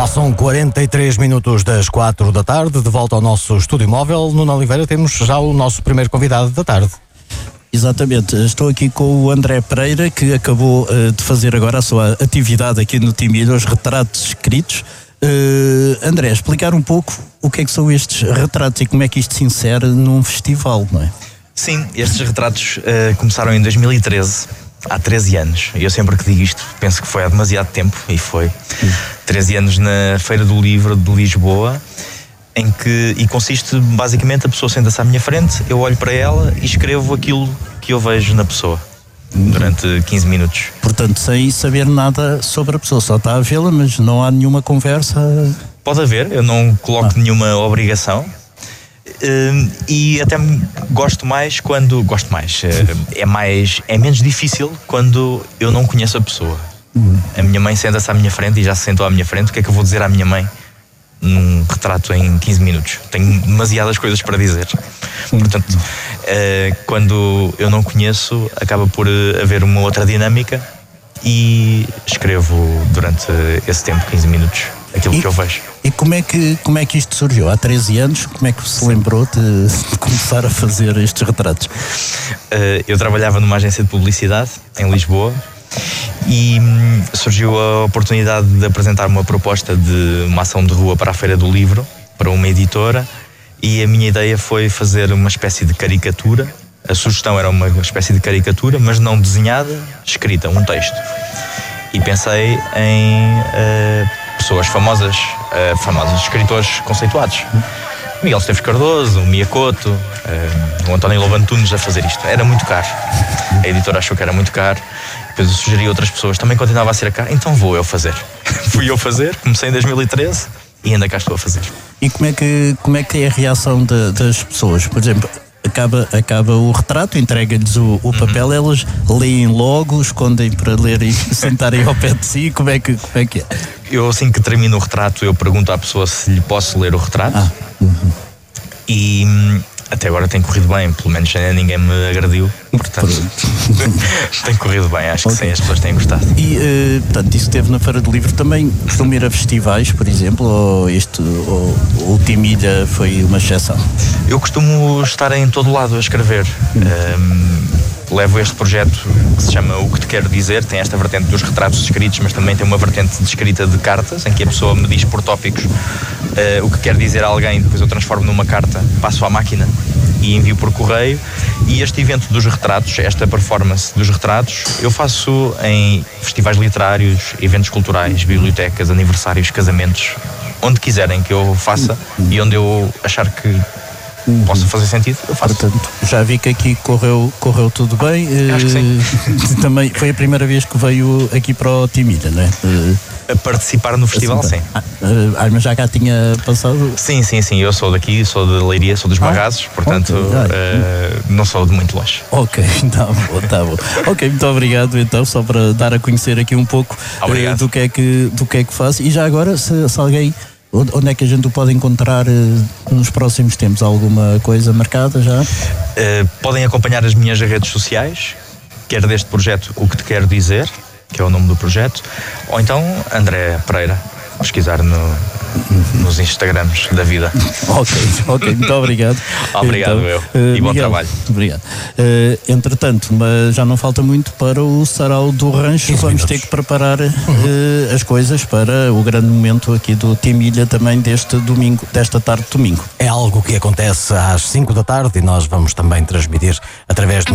Passam 43 minutos das 4 da tarde, de volta ao nosso estúdio móvel. Nuno Oliveira, temos já o nosso primeiro convidado da tarde. Exatamente, estou aqui com o André Pereira, que acabou de fazer agora a sua atividade aqui no Timilha, os retratos escritos. André, explicar um pouco o que é que são estes retratos e como é que isto se insere num festival, não é? Sim, estes retratos começaram em 2013, há 13 anos. Eu sempre que digo isto penso que foi há demasiado tempo, e foi. 13 anos na Feira do Livro de Lisboa, e consiste basicamente, a pessoa senta-se à minha frente, eu olho para ela e escrevo aquilo que eu vejo na pessoa durante 15 minutos. Portanto, sem saber nada sobre a pessoa, só está a vê-la, mas não há nenhuma conversa. Pode haver, eu não coloco nenhuma obrigação. E até gosto mais quando. É menos difícil quando eu não conheço a pessoa. A minha mãe senta-se à minha frente e já se sentou à minha frente. O que é que eu vou dizer à minha mãe num retrato em 15 minutos? Tenho demasiadas coisas para dizer. Portanto, quando eu não conheço, acaba por haver uma outra dinâmica, e escrevo durante esse tempo, 15 minutos, aquilo que eu vejo. E como é que isto surgiu? Há 13 anos, como é que se lembrou de começar a fazer estes retratos? Eu trabalhava numa agência de publicidade em Lisboa e surgiu a oportunidade de apresentar uma proposta de uma ação de rua para a Feira do Livro, para uma editora, e a minha ideia foi fazer uma espécie de caricatura. A sugestão era uma espécie de caricatura, mas não desenhada, escrita, um texto. E pensei em pessoas famosas, escritores conceituados. Miguel Esteves Cardoso, o Miyakoto, o António Lobo Antunes a fazer isto. Era muito caro. A editora achou que era muito caro. Depois eu sugeri a outras pessoas, também continuava a ser caro, então vou eu fazer. Fui eu fazer, comecei em 2013 e ainda cá estou a fazer. E como é que é a reação das pessoas? Por exemplo, acaba o retrato, entrega-lhes o papel, elas leem logo, escondem para ler e sentarem ao pé de si. Como é que é? Eu, assim que termino o retrato, eu pergunto à pessoa se lhe posso ler o retrato. E até agora tem corrido bem, pelo menos ainda ninguém me agrediu, portanto tem corrido bem, acho que sim, as pessoas têm gostado. E, portanto, isso esteve na Feira do Livro. Também costuma ir a festivais, por exemplo, ou o Timilha foi uma exceção? Eu costumo estar em todo lado a escrever. Levo este projeto que se chama O Que Te Quero Dizer, tem esta vertente dos retratos escritos, mas também tem uma vertente de escrita de cartas, em que a pessoa me diz por tópicos o que quer dizer a alguém, depois eu transformo numa carta, passo à máquina e envio por correio. E este evento dos retratos, esta performance dos retratos, eu faço em festivais literários, eventos culturais, bibliotecas, aniversários, casamentos, onde quiserem que eu faça e onde eu achar que possa fazer sentido, eu faço. Portanto, já vi que aqui correu tudo bem. Acho que sim. Também foi a primeira vez que veio aqui para o Timilha, não é? A participar no festival, sim. Mas já cá tinha passado? Sim, eu sou daqui, sou de Leiria, sou dos Magazes, portanto não sou de muito longe. Ok, tá bom. Ok, muito obrigado então, só para dar a conhecer aqui um pouco do que é que faz. E já agora, se alguém... Onde é que a gente o pode encontrar nos próximos tempos? Alguma coisa marcada já? Podem acompanhar as minhas redes sociais, quer deste projeto O Que Te Quero Dizer, que é o nome do projeto, ou então André Pereira, pesquisar nos Instagrams da vida. Ok, muito obrigado. Obrigado então, e bom Miguel, trabalho. Obrigado. Entretanto, mas já não falta muito para o Sarau do Rancho. Vamos ter que preparar as coisas para o grande momento aqui do Timilha também desta tarde de domingo. É algo que acontece às 5 da tarde e nós vamos também transmitir através de